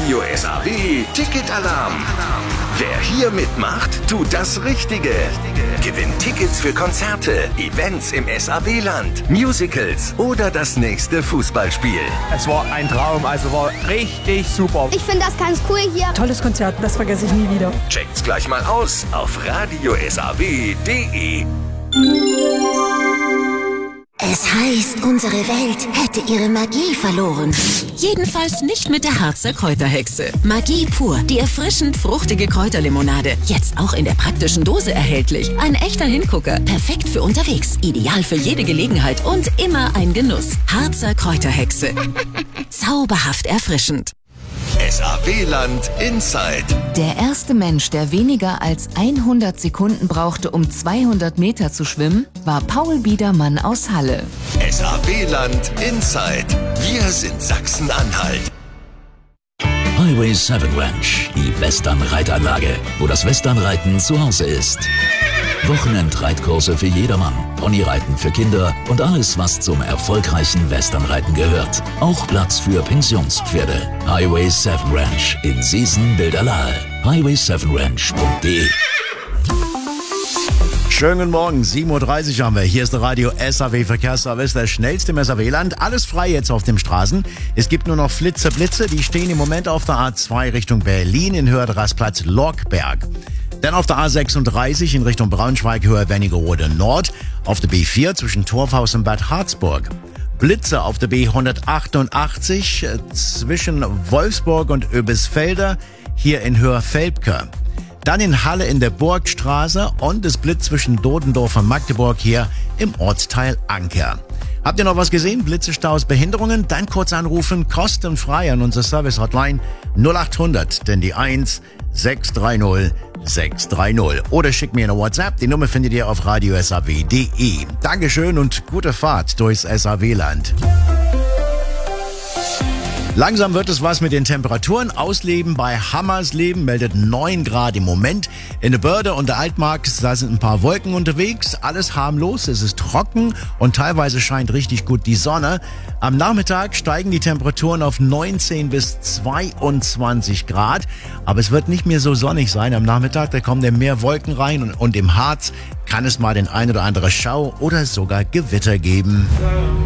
Radio SAW Ticketalarm. Wer hier mitmacht, tut das Richtige. Gewinnt Tickets für Konzerte, Events im SAW-Land, Musicals oder das nächste Fußballspiel. Es war ein Traum, also war richtig super. Ich finde das ganz cool hier. Tolles Konzert, das vergesse ich nie wieder. Checkt's gleich mal aus auf radiosaw.de. Es heißt, unsere Welt hätte ihre Magie verloren. Jedenfalls nicht mit der Harzer Kräuterhexe. Magie pur, die erfrischend fruchtige Kräuterlimonade. Jetzt auch in der praktischen Dose erhältlich. Ein echter Hingucker, perfekt für unterwegs. Ideal für jede Gelegenheit und immer ein Genuss. Harzer Kräuterhexe. Zauberhaft erfrischend. SAW-Land Inside. Der erste Mensch, der weniger als 100 Sekunden brauchte, um 200 Meter zu schwimmen, war Paul Biedermann aus Halle. SAW-Land Inside. Wir sind Sachsen-Anhalt. Highway 7 Ranch, die Western-Reitanlage, wo das Westernreiten zu Hause ist. Wochenendreitkurse für jedermann, Ponyreiten für Kinder und alles, was zum erfolgreichen Westernreiten gehört. Auch Platz für Pensionspferde. Highway 7 Ranch in Seesen-Bilderlahe. highway7ranch.de. Schönen guten Morgen, 7.30 Uhr haben wir. Hier ist der Radio SAW Verkehrsservice, der schnellste im SAW-Land. Alles frei jetzt auf den Straßen. Es gibt nur noch Blitze, die stehen im Moment auf der A2 Richtung Berlin in Höhe der Rastplatz Lorkberg. Dann auf der A36 in Richtung Braunschweig, Höhe Wernigerode Nord. Auf der B4 zwischen Torfhaus und Bad Harzburg. Blitze auf der B188 zwischen Wolfsburg und Oebisfelder, hier in Höhe-Velpke. Dann in Halle in der Burgstraße und das Blitz zwischen Dodendorf und Magdeburg hier im Ortsteil Anker. Habt ihr noch was gesehen? Blitzestaus, Behinderungen? Dann kurz anrufen, kostenfrei an unsere Service-Hotline 0800, denn die 1 630 630. Oder schickt mir eine WhatsApp, die Nummer findet ihr auf radiosaw.de. Dankeschön und gute Fahrt durchs SAW-Land. Langsam wird es was mit den Temperaturen. Ausleben bei Hammersleben meldet 9 Grad im Moment. In der Börde und der Altmark, da sind ein paar Wolken unterwegs. Alles harmlos, es ist trocken und teilweise scheint richtig gut die Sonne. Am Nachmittag steigen die Temperaturen auf 19 bis 22 Grad. Aber es wird nicht mehr so sonnig sein am Nachmittag. Da kommen dann mehr Wolken rein und im Harz kann es mal den ein oder andere Schau oder sogar Gewitter geben.